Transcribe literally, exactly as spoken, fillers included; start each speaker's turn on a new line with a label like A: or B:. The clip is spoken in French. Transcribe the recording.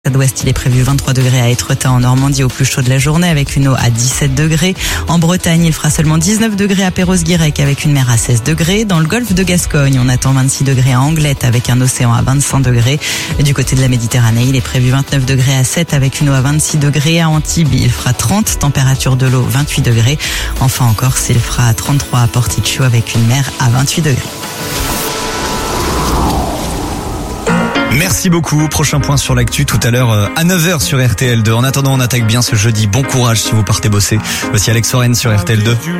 A: D'ouest, il est prévu vingt-trois degrés à Étretat en Normandie au plus chaud de la journée avec une eau à dix-sept degrés. En Bretagne, il fera seulement dix-neuf degrés à Perros-Guirec avec une mer à seize degrés. Dans le golfe de Gascogne, on attend vingt-six degrés à Anglette avec un océan à vingt-cinq degrés. Et du côté de la Méditerranée, il est prévu vingt-neuf degrés à Sète avec une eau à vingt-six degrés. À Antibes, il fera trente, température de l'eau vingt-huit degrés. Enfin en Corse, il fera trente-trois à Porticcio avec une mer à vingt-huit degrés.
B: Merci beaucoup. Prochain point sur l'actu tout à l'heure à neuf heures sur R T L deux. En attendant, on attaque bien ce jeudi. Bon courage si vous partez bosser. Voici Alex Warren sur R T L deux.